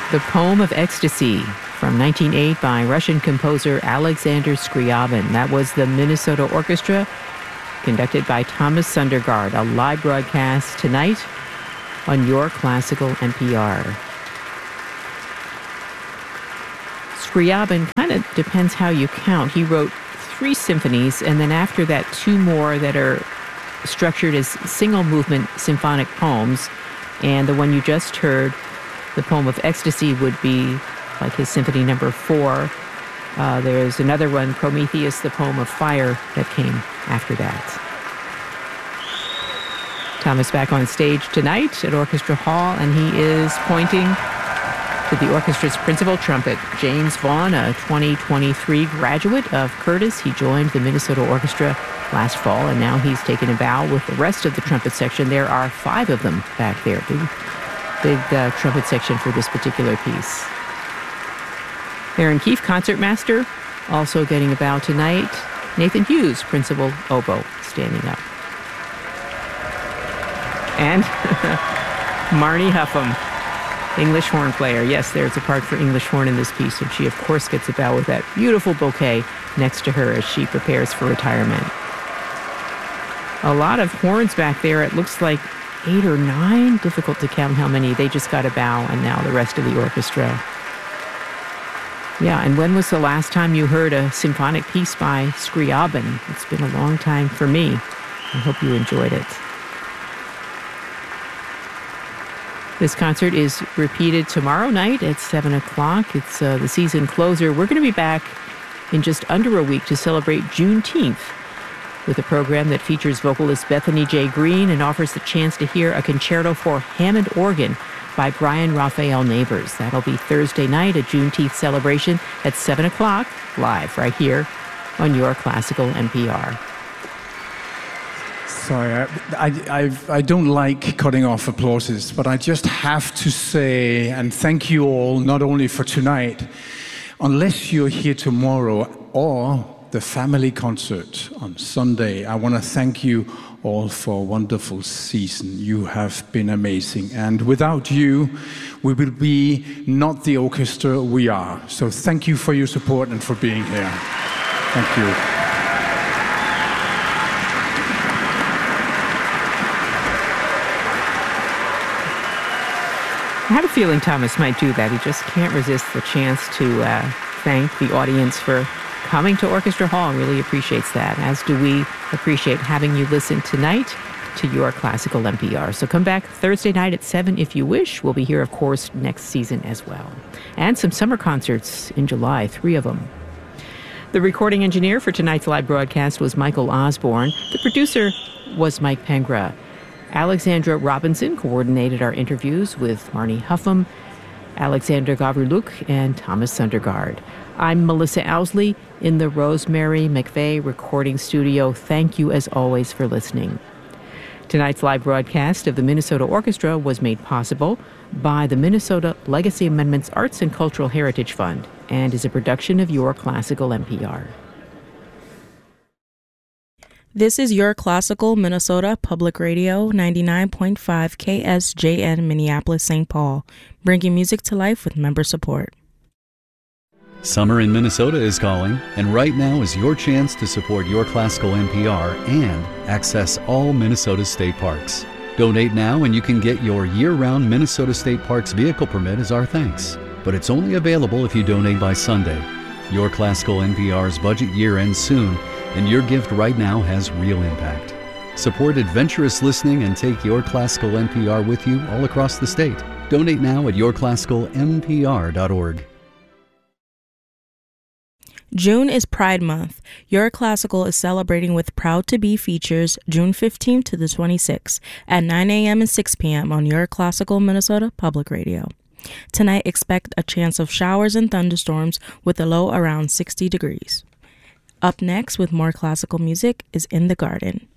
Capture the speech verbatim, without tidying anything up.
The Poem of Ecstasy from nineteen oh eight by Russian composer Alexander Scriabin. That was the Minnesota Orchestra, conducted by Thomas Sundergaard. A live broadcast tonight on Your Classical N P R. Scriabin kind of depends how you count. He wrote three symphonies, and then after that, two more that are structured as single-movement symphonic poems. And the one you just heard, the Poem of Ecstasy, would be like his symphony number four. Uh, there's another one, Prometheus, the Poem of Fire, that came after that. Thomas back on stage tonight at Orchestra Hall, and he is pointing to the orchestra's principal trumpet, James Vaughn, a twenty twenty-three graduate of Curtis. He joined the Minnesota Orchestra last fall, and now he's taken a bow with the rest of the trumpet section. There are five of them back there. Big, big uh, trumpet section for this particular piece. Aaron Keefe, concertmaster, also getting a bow tonight. Nathan Hughes, principal oboe, standing up. And Marnie Huffam, English horn player. Yes, there's a part for English horn in this piece, and she, of course, gets a bow with that beautiful bouquet next to her as she prepares for retirement. A lot of horns back there. It looks like eight or nine. Difficult to count how many. They just got a bow, and now the rest of the orchestra. Yeah, and when was the last time you heard a symphonic piece by Scriabin? It's been a long time for me. I hope you enjoyed it. This concert is repeated tomorrow night at seven o'clock. It's uh, the season closer. We're going to be back in just under a week to celebrate Juneteenth with a program that features vocalist Bethany J. Green and offers the chance to hear a concerto for Hammond organ by Brian Raphael Neighbors. That'll be Thursday night, a Juneteenth celebration at seven o'clock, live right here on Your Classical N P R. Sorry, I, I, I don't like cutting off applauses, but I just have to say, and thank you all, not only for tonight, unless you're here tomorrow or the family concert on Sunday, I want to thank you all for a wonderful season. You have been amazing. And without you, we will be not the orchestra we are. So thank you for your support and for being here. Thank you. I had a feeling Thomas might do that. He just can't resist the chance to uh, thank the audience for coming to Orchestra Hall. Really appreciates that, as do we appreciate having you listen tonight to Your Classical N P R. So come back Thursday night at seven if you wish. We'll be here, of course, next season as well. And some summer concerts in July, three of them. The recording engineer for tonight's live broadcast was Michael Osborne. The producer was Mike Pengra. Alexandra Robinson coordinated our interviews with Marnie Huffam, Alexander Gavriluk, and Thomas Sundergaard. I'm Melissa Owsley in the Rosemary McVeigh Recording Studio. Thank you, as always, for listening. Tonight's live broadcast of the Minnesota Orchestra was made possible by the Minnesota Legacy Amendments Arts and Cultural Heritage Fund and is a production of Your Classical N P R. This is Your Classical Minnesota Public Radio, ninety-nine point five K S J N Minneapolis, Saint Paul, bringing music to life with member support. Summer in Minnesota is calling, and right now is your chance to support Your Classical N P R and access all Minnesota state parks. Donate now and you can get your year-round Minnesota State Parks vehicle permit as our thanks. But it's only available if you donate by Sunday. Your Classical N P R's budget year ends soon, and your gift right now has real impact. Support adventurous listening and take Your Classical N P R with you all across the state. Donate now at your classical n p r dot org. June is Pride Month. Your Classical is celebrating with Proud to Be features June fifteenth to the twenty-sixth at nine a.m. and six p.m. on Your Classical Minnesota Public Radio. Tonight, expect a chance of showers and thunderstorms with a low around sixty degrees. Up next with more classical music is In the Garden.